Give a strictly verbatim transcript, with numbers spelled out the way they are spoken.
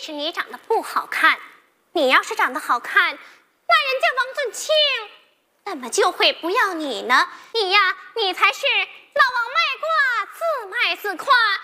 是你长得不好看。你要是长得好看，那人家王俊卿怎么就会不要你呢？你呀，你才是老王卖瓜，自卖自夸。